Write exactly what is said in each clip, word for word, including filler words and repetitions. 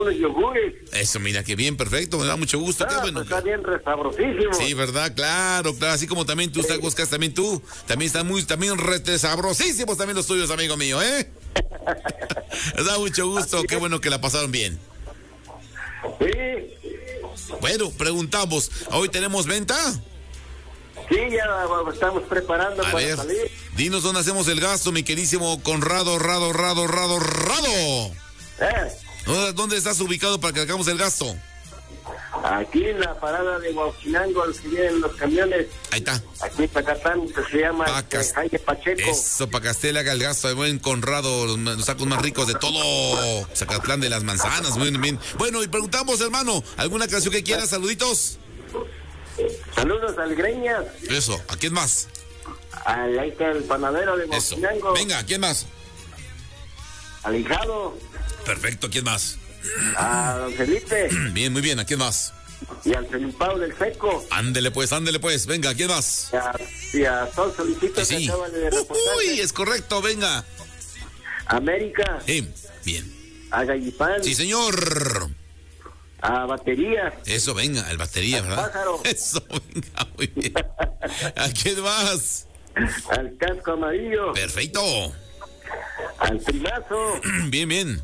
unos yogures. Eso, mira, qué bien, perfecto, me da mucho gusto. Ah, Qué bueno. pues está bien sabrosísimo. Sí, ¿verdad? Claro, claro. Así como también tus tacos, sí. También tú. También están muy, también rete sabrosísimos también los tuyos, amigo mío, ¿eh? Me da mucho gusto. Así qué es. Bueno que la pasaron bien. Sí. Bueno, preguntamos, ¿hoy tenemos venta? Sí, ya estamos preparando a para ver, salir. Dinos dónde hacemos el gasto, mi queridísimo Conrado, Rado, Rado, Rado, Rado. ¿Eh? ¿Dónde, ¿Dónde estás ubicado para que hagamos el gasto? Aquí en la parada de Huauchinango, al que vienen los camiones. Ahí está. Aquí en Pacatán, que se llama Pacas... Jaime Pacheco. Eso, Pacastel haga el gasto de buen Conrado, los, los sacos más ricos de todo. Zacatlán de las manzanas, muy bien. Bueno, y preguntamos, hermano, ¿alguna canción que quieras? Saluditos. Saludos al Greñas. Eso, ¿a quién más? Al ahí está el panadero de Huauchinango. Venga, ¿a quién más? Al hijado. Perfecto, ¿a quién más? A don Felipe. Bien, muy bien, ¿a quién más? Y al Felipao del Seco. Ándele pues, ándele pues, venga, ¿a quién más? Y a, y a Sol Solicito, sí, sí. que acaba de reportarse. Uy, es correcto, venga. América. Sí, bien. A Gallipán. Sí, señor. A Batería. Eso, venga, el Batería, al ¿verdad? Pájaro. Eso, venga, muy bien. ¿A quién más? Al Casco Amarillo. Perfecto. Al Primazo. Bien, bien.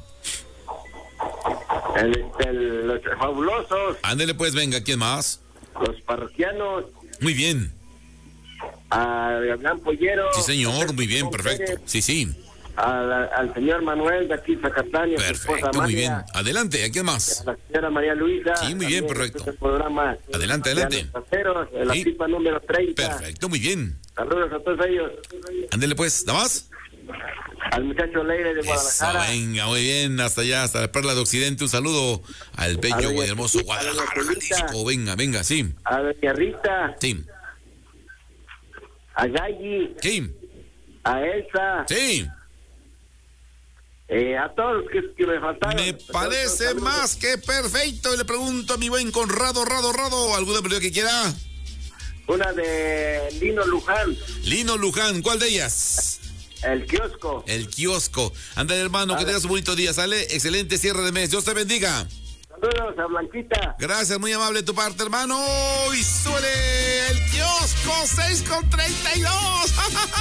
El, el, los Fabulosos. Ándele pues, venga, ¿quién más? Los Parroquianos. Muy bien. A Gran Pollero. Sí, señor, muy bien, perfecto. Sí, sí. Al, al señor Manuel de aquí, Zacatán. Perfecto, muy bien. Adelante, ¿a quién más? A la señora María Luisa. Sí, muy bien, perfecto. Este programa. Adelante, adelante. Traseros, la sí. pipa número treinta. Perfecto, muy bien. Saludos a todos ellos. Ándele pues, ¿nada más? Al muchacho Leire de Guadalajara. Eso, venga, muy bien, hasta allá, hasta la Perla de Occidente. Un saludo al bello y hermoso Guadalajara, Jalisco. Venga, venga, sí. A Doña Rita. Sí. A Galli. Sí. A Elsa. Sí. Eh, a todos los que, que me faltaron. Me parece más que perfecto. Y le pregunto a mi buen Conrado, Rado, Rado, ¿alguna película que quiera? Una de Lino Luján. Lino Luján, ¿cuál de ellas? El kiosco. El kiosco. Ándale, hermano, que tengas un bonito día, ¿sale? Excelente cierre de mes. Dios te bendiga. Saludos a Blanquita. Gracias, muy amable de tu parte, hermano. Y suele el kiosco seis con treinta y dos.